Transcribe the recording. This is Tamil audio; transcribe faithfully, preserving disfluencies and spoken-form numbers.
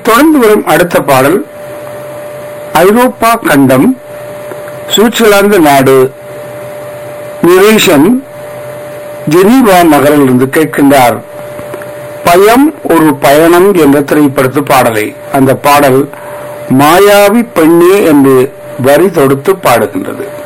தொடர்ந்து வரும் அடுத்த பாடல் ஐரோப்பா கண்டம், சுவிட்சர்லாந்து நாடு, நிரேஷன் ஜெனீவா நகரிலிருந்து கேட்கின்றார். பயம் ஒரு பயணம் என்ற திரைப்படத்து பாடலை. அந்த பாடல் மாயாவி பெண்ணே என்று வரி தொடுத்து பாடுகின்றது.